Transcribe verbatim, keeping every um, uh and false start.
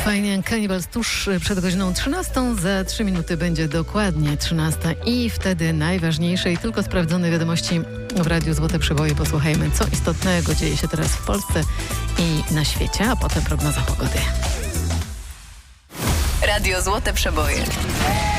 Fine Cannibals tuż przed godziną trzynastą. Za trzy minuty będzie dokładnie trzynasta i wtedy najważniejsze i tylko sprawdzone wiadomości w Radiu Złote Przeboje. Posłuchajmy, co istotnego dzieje się teraz w Polsce i na świecie, a potem prognoza pogody. Radio Złote Przeboje.